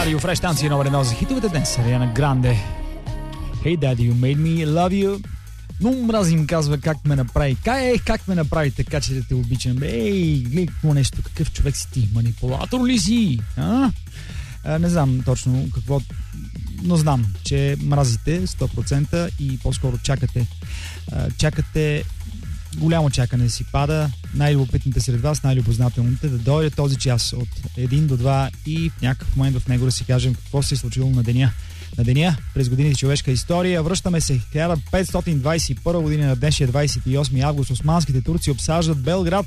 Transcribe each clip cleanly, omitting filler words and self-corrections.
Радио Фреш, станция номер 1 за хитовете днес. Ариана Гранде. Hey Daddy, you made me love you. Но мразим казва как ме направи. Как ме направи така, че да те обичам. Гледай какво нещо. Какъв човек си ти? Манипулатор ли си? Не знам точно какво, но знам, че мразите 100% и по-скоро чакате голямо чакане да си пада, най-любопитните сред вас, най-любознателните, да дойде този час от 1 до 2 и в някакъв момент в него да си кажем какво се е случило на деня през годините човешка история. Връщаме се 1521 година на днешния 28 август. Османските турци обсаждат Белград.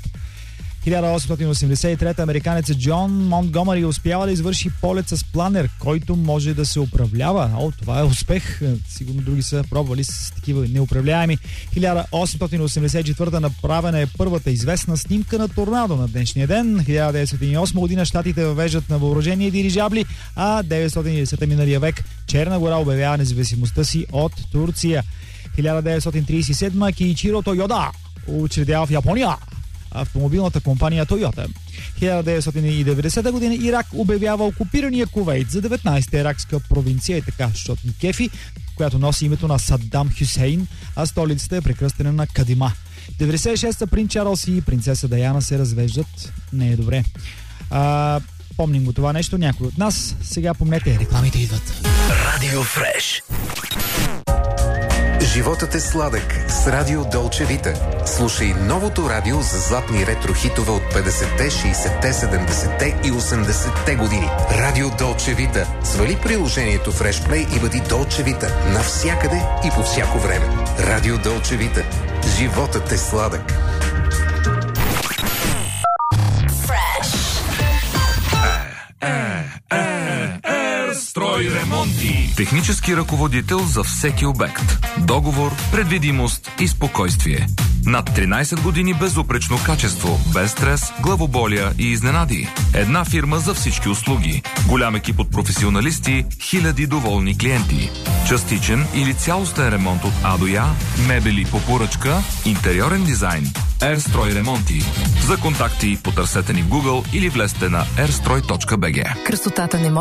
1883 американецът Джон Монтгомери успява да извърши полет с планер, който може да се управлява. Това е успех. Сигурно други са пробвали с такива неуправляеми. 1884 направена е първата известна снимка на торнадо на днешния ден. 1908 година щатите въвеждат на въоръжение дирижабли, а 910 миналия век Черна гора обявява независимостта си от Турция. 1937 Киичиро Тойода учредява в Япония автомобилната компания Toyota. 1990 година Ирак обявява окупирания Кувейт за 19-та иракска провинция и така, защото ни кефи, която носи името на Саддам Хюсейн, а столицата е прекръстена на Кадима. 96-та принц Чарлз и принцеса Даяна се развеждат. Не е добре. Помним го това нещо, някой от нас. Сега помнете, рекламите идват. Радио Фреш. Животът е сладък с Радио Долче Вита. Слушай новото радио за златни ретро-хитове от 50-те, 60-те, 70-те и 80-те години. Радио Долче Вита. Свали приложението Fresh Play и бъди Долче Вита навсякъде и по всяко време. Радио Долче Вита. Животът е сладък. Строй ремонти. Технически ръководител за всеки обект. Договор, предвидимост и спокойствие. Над 13 години безупречно качество, без стрес, главоболия и изненади. Една фирма за всички услуги. Голям екип от професионалисти, хиляди доволни клиенти. Частичен или цялостен ремонт от А до Я, мебели по поръчка, интериорен дизайн. Ерстрой ремонти. За контакти потърсете ни в Google или влезте на airstroj.bg. Красотата не може